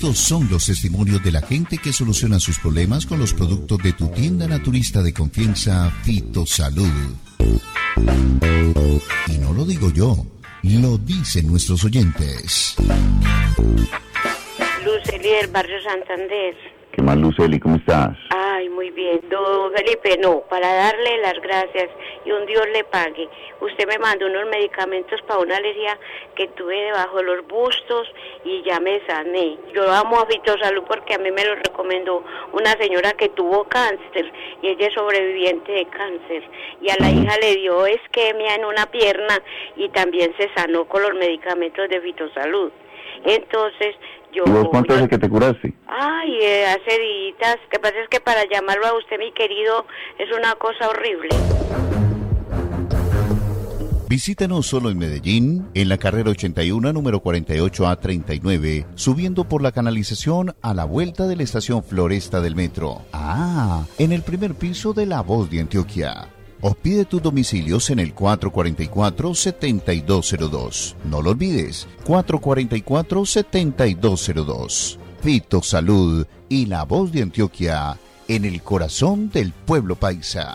Estos son los testimonios de la gente que soluciona sus problemas con los productos de tu tienda naturista de confianza, Fitosalud. Y no lo digo yo, lo dicen nuestros oyentes. Luceli del barrio Santander. ¿Qué más, Luceli? ¿Cómo estás? Ay, muy bien. Don Felipe, no, para darle las gracias y un Dios le pague. Usted me mandó unos medicamentos para una alergia que tuve debajo de los bustos y ya me sané. Yo amo a Fitosalud porque a mí me lo recomendó una señora que tuvo cáncer y ella es sobreviviente de cáncer. Y a la hija le dio isquemia en una pierna y también se sanó con los medicamentos de Fitosalud. Entonces, yo... ¿Y vos cuánto hace que te curaste? Ay, hace días. Lo que pasa es que para llamarlo a usted, mi querido, es una cosa horrible. Visítanos solo en Medellín, en la carrera 81, número 48A39, subiendo por la canalización a la vuelta de la estación Floresta del metro. En el primer piso de La Voz de Antioquia. O pide tus domicilios en el 444-7202. No lo olvides, 444-7202. Fitosalud y La Voz de Antioquia, en el corazón del pueblo paisa.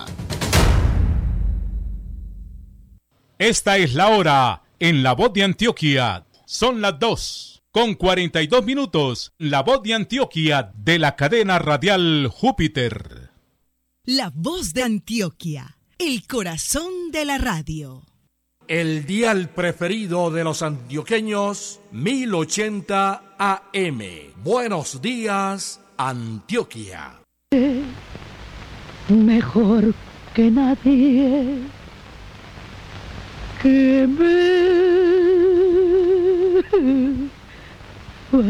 Esta es la hora en La Voz de Antioquia. Son las 2:42. La Voz de Antioquia de la cadena radial Júpiter. La Voz de Antioquia. El corazón de la radio. El dial preferido de los antioqueños, 1080 AM. Buenos días, Antioquia. Mejor que nadie que me